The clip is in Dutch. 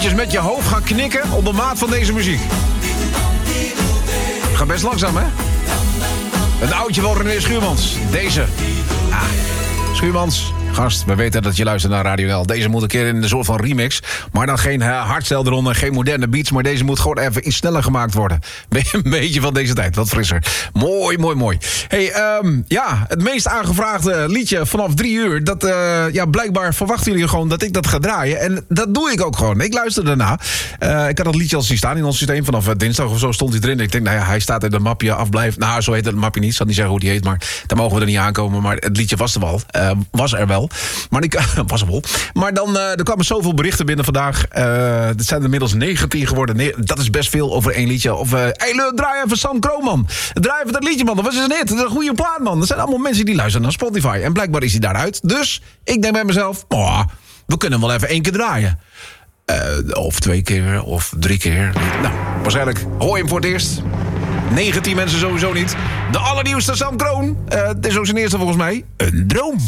eventjes met je hoofd gaan knikken op de maat van deze muziek. Gaat best langzaam, hè? Een oudje van René Schuurmans. Deze. Schuurmans, gast, we weten dat je luistert naar Radio L. Deze moet een keer in een soort van remix. Maar dan geen hardstyle eronder, geen moderne beats. Maar deze moet gewoon even iets sneller gemaakt worden. Een beetje van deze tijd, wat frisser. Mooi, mooi, mooi. Hey, het meest aangevraagde liedje vanaf 3 uur. Dat, blijkbaar verwachten jullie gewoon dat ik dat ga draaien. En dat doe ik ook gewoon. Ik luister daarna. Ik had dat liedje al zien staan in ons systeem. Vanaf dinsdag of zo stond hij erin. Ik denk, hij staat in het mapje afblijf. Nou, zo heet het mapje niet. Ik zal niet zeggen hoe die heet, maar daar mogen we er niet aankomen. Maar het liedje was er wel. Was er wel. Maar Maar dan er kwamen zoveel berichten binnen vandaag. Het zijn er inmiddels 19 geworden. Dat is best veel over 1 liedje. Of, draai even Sam Kroon, man. Draai even dat liedje, man. Dat was een hit. Dat is een goede plaat, man. Er zijn allemaal mensen die luisteren naar Spotify. En blijkbaar is hij daaruit. Dus ik denk bij mezelf, we kunnen hem wel even 1 keer draaien. Of 2 keer, of 3 keer. Nou, waarschijnlijk hoor je hem voor het eerst. 19 mensen sowieso niet. De allernieuwste Sam Kroon. Het is ook zijn eerste volgens mij. Een droom.